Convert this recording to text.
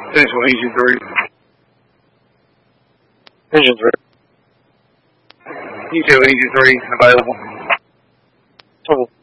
Finish with engine 3. Engine 3. Detail engine 3 available. Total.